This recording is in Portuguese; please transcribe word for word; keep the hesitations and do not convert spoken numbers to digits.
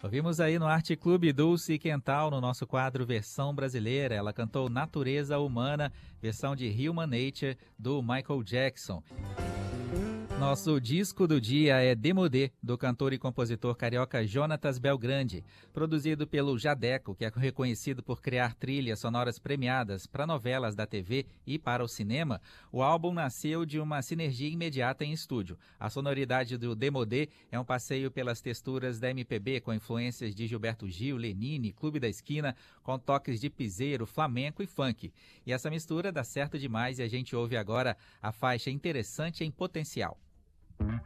Ouvimos aí no Arte Clube Dulce Quental, no nosso quadro Versão Brasileira. Ela cantou Natureza Humana, versão de Human Nature, do Michael Jackson. Nosso disco do dia é Demodé, do cantor e compositor carioca Jonatas Belgrande, produzido pelo Jadeco, que é reconhecido por criar trilhas sonoras premiadas para novelas da T V e para o cinema. O álbum nasceu de uma sinergia imediata em estúdio. A sonoridade do Demodé é um passeio pelas texturas da M P B, com influências de Gilberto Gil, Lenine, Clube da Esquina, com toques de piseiro, flamenco e funk. E essa mistura dá certo demais e a gente ouve agora a faixa Interessante em Potencial.